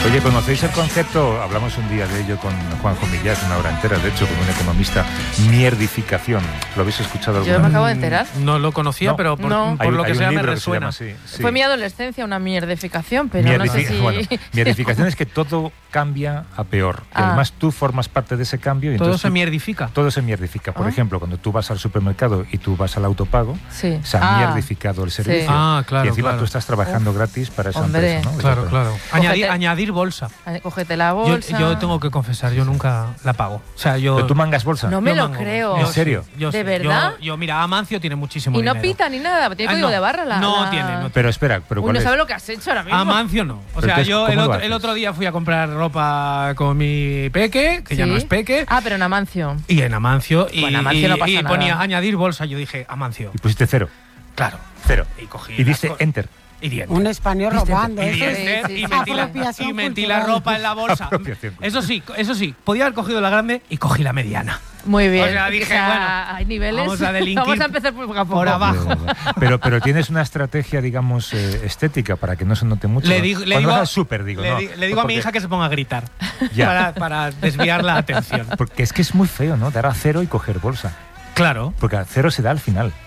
Oye, ¿conocéis el concepto? Hablamos un día de ello con Juanjo Millás, una hora entera, de hecho, con un economista, mierdificación. ¿Lo habéis escuchado alguna Yo me vez? acabo de enterar. No lo conocía, No. pero por No. lo que Hay sea un me libro resuena. que se llama así, sí. Fue mi adolescencia una mierdificación, pero no sé si... Bueno, mierdificación es que todo cambia a peor. Y además tú formas parte de ese cambio. Y Todo entonces se mierdifica. Todo se mierdifica. Por ejemplo, cuando tú vas al supermercado y tú vas al autopago, Sí. se ha mierdificado el servicio. Ah, claro, Y encima claro. tú estás trabajando gratis para esa Hombre. empresa, ¿no? Claro, claro. Cógete- Añadir bolsa. Cógete la bolsa. Yo tengo que confesar, yo nunca la pago. O sea, yo... ¿Pero tú mangas bolsa? No me yo lo mango. creo. ¿En serio? Yo ¿De sí. verdad? Mira, Amancio tiene muchísimo Y no dinero. pita ni nada, tiene código no. de barra la... No la- tiene, no Pero espera, Uy, ¿cuál no es? sabe lo que has hecho ahora mismo. Amancio no. O Pero sea, entonces, yo ¿cómo lo el haces? otro día fui a comprar ropa con mi peque, que ya ¿Sí? no es peque, Ah, pero en Amancio. y en Amancio, y, Bueno, Amancio no pasa y nada. ponía añadir bolsa. Yo dije, Amancio. Y pusiste cero. Claro. Cero. Y cogí Y las diste cosas. enter. Y di enter. Un español robando. Y, Eso di es enter, sí, y sí. apropiación metí la cultural. ropa en la bolsa. Apropiación Eso sí, podía haber cogido la grande y cogí la mediana. Muy bien. O sea, dije, bueno, hay niveles. vamos a delinquir Vamos a empezar poco a poco. por abajo. Pero tienes una estrategia, digamos, estética para que no se note mucho. Le digo, Cuando vas al súper, digo, ¿no? le digo a mi Porque- hija que se ponga a gritar Ya. para desviar la atención. Porque es que es muy feo, ¿no? Dar a cero y coger bolsa. Claro. Porque a cero se da al final.